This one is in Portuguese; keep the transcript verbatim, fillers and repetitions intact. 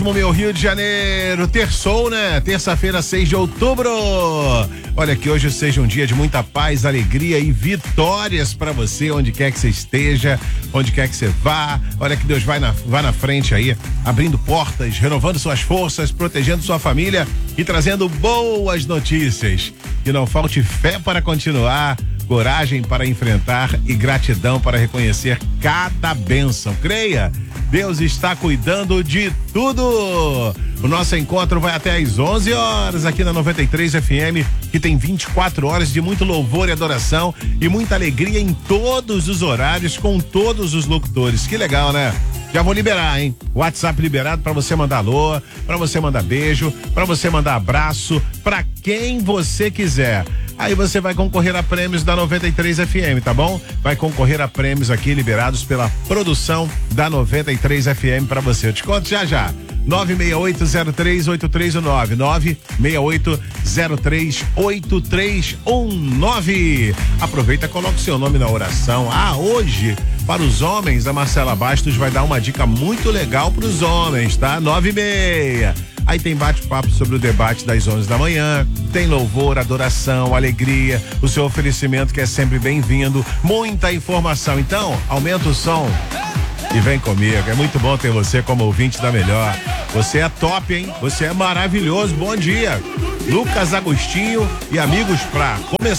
Meu Rio de Janeiro, terçou, né? Terça-feira, seis de outubro. Olha, que hoje seja um dia de muita paz, alegria e vitórias pra você, onde quer que você esteja, onde quer que você vá. Olha, que Deus vai na, vai na frente aí, abrindo portas, renovando suas forças, protegendo sua família e trazendo boas notícias. Que não falte fé para continuar, coragem para enfrentar e gratidão para reconhecer cada bênção. Creia, Deus está cuidando de tudo. O nosso encontro vai até às onze horas aqui na noventa e três F M, que tem vinte e quatro horas de muito louvor e adoração e muita alegria em todos os horários com todos os locutores. Que legal, né? Já vou liberar, hein? WhatsApp liberado para você mandar alô, para você mandar beijo, para você mandar abraço, para quem você quiser. Aí você vai concorrer a prêmios da noventa e três F M, tá bom? Vai concorrer a prêmios aqui liberados pela produção da noventa e três F M para você. Eu te conto já já. nove seis oito zero três oito três um nove, nove seis oito zero três oito três um nove. Aproveita e coloca o seu nome na oração. Ah, hoje, para os homens, a Marcela Bastos vai dar uma dica muito legal para os homens, tá? Nove e meia. Aí tem bate-papo sobre o debate das onze da manhã, tem louvor, adoração, alegria, o seu oferecimento que é sempre bem-vindo, muita informação. Então, aumenta o som e vem comigo. É muito bom ter você como ouvinte da melhor. Você é top, hein? Você é maravilhoso. Bom dia. Lucas Agostinho e amigos pra começar.